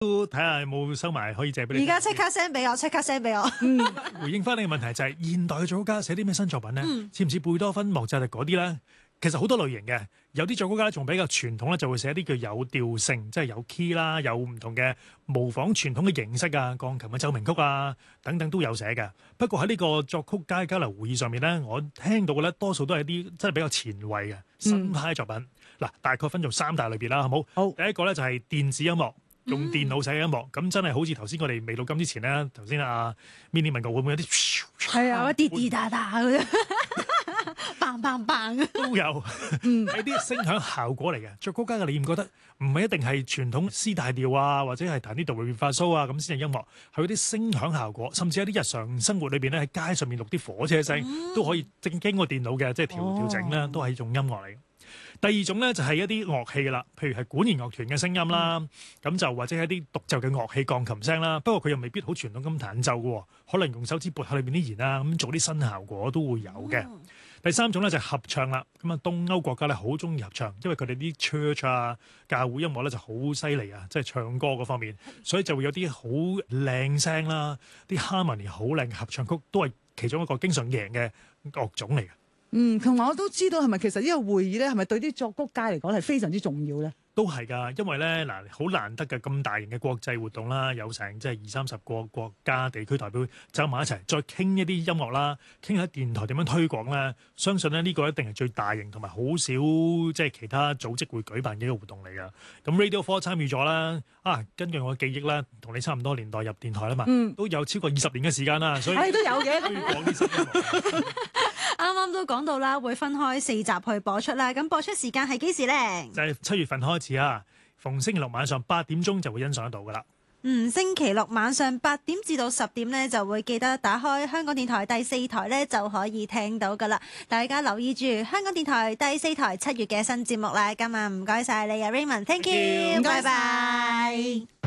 都睇下有冇收埋可以借俾你。 而家即刻 send 俾我，即刻 send 俾我。 回應翻呢個問題就係、現代嘅作曲家寫啲咩新作品咧？似唔似貝多芬、莫扎特嗰啲咧？其實好多類型嘅，有啲作曲家仲比較傳統咧，就會寫啲叫有調性，即係有 key 啦，有唔同嘅模仿傳統嘅形式啊，鋼琴嘅奏鳴曲啊等等都有寫嘅。不過喺呢個作曲家交流會議上面咧，我聽到嘅咧多數都係啲真係比較前衛嘅新派作品。嗱，大概分做3大類別啦，好冇？ 好。 第一個咧就係電子音樂。用電腦寫嘅音樂，咁真係好似頭先我哋未錄音之前咧，頭先阿 Minnie 問過會唔會有啲係啊，滴滴答答嗰啲，bang bang bang 都有，係啲聲響效果嚟嘅。作曲家嘅理念覺得唔係一定係傳統 C 大調啊，或者係彈啲杜瑞咪發蘇啊咁先係音樂，係嗰啲聲響效果，甚至有啲日常生活裏邊咧喺街上面錄啲火車聲，都可以正經過電腦嘅，即係調整啦，都係一種音樂嚟嘅。第二種咧就係一啲樂器嘅啦，譬如係管弦樂團嘅聲音啦，咁就或者係一啲獨奏嘅樂器鋼琴聲啦。不過佢又未必好傳統咁彈奏嘅，可能用手指撥下裏邊啲弦啦，咁做啲新效果都會有嘅。第三種咧就係合唱啦，咁啊東歐國家咧好中意合唱，因為佢哋啲 church 啊教會音樂咧就好犀利啊，即係唱歌嗰方面，所以就會有啲好靚聲啦，啲 harmony 好靚嘅合唱曲都係其中一個經常贏嘅樂種嚟嘅。 同埋我都知道係咪其實呢個會議咧係咪對啲作曲家嚟講係非常之重要咧？ 都係㗎，因為咧嗱好難得嘅咁大型嘅國際活動啦，有成即係20-30個國家地區代表走埋一齊，再傾一啲音樂啦，傾下電台點樣推廣咧。相信咧呢個一定係最大型同埋好少即係其他組織會舉辦嘅一個活動嚟㗎。咁 Radio 4參與咗啦，根據我嘅記憶啦，同你差唔多年代入電台啦嘛，都有超過20年嘅時間啦，所以都有嘅推廣啲新音樂。 啱啱都講到啦，會分開4集去播出啦。咁播出時間係幾時咧？ 就係7月份開始啊，逢星期六晚上8點鐘就會欣賞得到噶啦。 星期六晚上8點至到10點咧，就會記得打開香港電台第4台咧，就可以聽到噶啦。大家留意住香港電台第4台7月嘅新節目啦。今晚唔該晒你啊 Raymond，Thank you，拜拜。